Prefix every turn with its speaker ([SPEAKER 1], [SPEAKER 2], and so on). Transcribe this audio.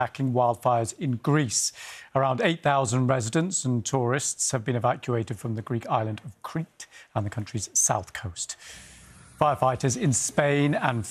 [SPEAKER 1] Attacking wildfires in Greece. Around 8,000 residents and tourists have been evacuated from the Greek island of Crete and the country's south coast. Firefighters in Spain and